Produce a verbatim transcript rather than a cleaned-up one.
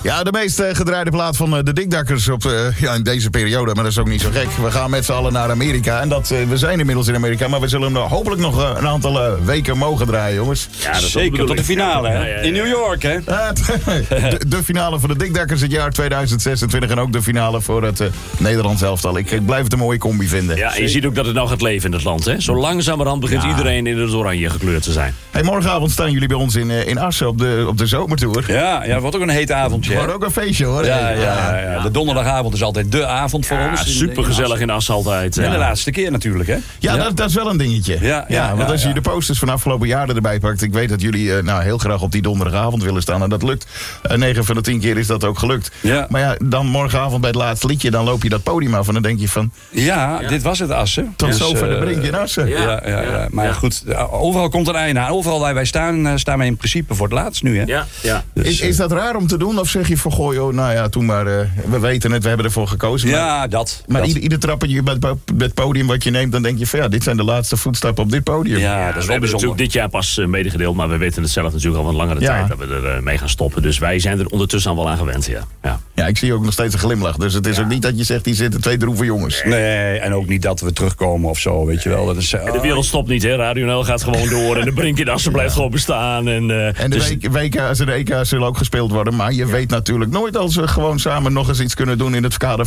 Ja, de meest uh, gedraaide plaat van uh, de Dikdakkers op, uh, ja, in deze periode. Maar dat is ook niet zo gek. We gaan met z'n allen naar Amerika. En dat, uh, we zijn inmiddels in Amerika. Maar we zullen hem hopelijk nog uh, een aantal uh, weken mogen draaien, jongens. Ja, dat is zeker tot de finale, hè? Ja, ja, ja. In New York, hè? de, de finale voor de Dikdakkers het jaar tweeduizend zesentwintig. En ook de finale voor het uh, Nederlands elftal. Ik, ik blijf het een mooie combi vinden. Ja, en je ziet ook dat het nou gaat leven in het land, hè? Zo langzamerhand begint ja. iedereen in het oranje gekleurd te zijn. Hey, morgenavond staan jullie bij ons in, uh, in Assen op de, op de zomertour. Ja, ja, dat wordt ook een heet avondje. Het wordt ook een feestje, hoor. Ja, ja, ja, ja. De donderdagavond is altijd de avond voor ja, ons. Super gezellig in Assen altijd. Ja. En de laatste keer natuurlijk, hè? Ja, ja. Dat, dat is wel een dingetje. Ja, ja, ja, want als je ja. de posters van afgelopen jaren erbij pakt. Ik weet dat jullie uh, nou, heel graag op die donderdagavond willen staan. En dat lukt. Uh, negen van de tien keer is dat ook gelukt. Ja. Maar ja, dan morgenavond bij het laatste liedje. Dan loop je dat podium af en dan denk je van... Ja, ja. dit was het Assen. Tot dus, zover de brink in Assen. Ja, ja, ja, ja. Maar ja. goed, overal komt een einde aan. Overal waar wij staan, uh, staan wij in principe voor het laatst nu, hè? Ja, ja. Dus, is, is dat raar om te doen? Of zeg je van, goh, joh, nou ja, toen maar... Uh, we weten het, we hebben ervoor gekozen. Maar, ja, dat. Maar dat. Ieder, ieder trappetje bij het podium wat je neemt... dan denk je van, ja, dit zijn de laatste voetstappen op dit podium. Ja, ja, dat is wel bijzonder. Natuurlijk dit jaar pas uh, medegedeeld... maar we weten het zelf natuurlijk al van langere ja. tijd... dat we er uh, mee gaan stoppen. Dus wij zijn er ondertussen al wel aan gewend, ja. Ja, ja ik zie ook nog steeds een glimlach. Dus het is ja. ook niet dat je zegt, die zitten twee droeve jongens. Nee, en ook niet dat we terugkomen of zo, weet je wel. Dat is, uh, de wereld stopt niet, hè. Radio N L gaat gewoon door... en de brink in Assen blijft ja. gewoon bestaan. En, uh, en de dus... W K's en de E K's zullen ook gespeeld worden... maar je ja. weet natuurlijk nooit als we gewoon samen nog eens iets kunnen doen... in het kader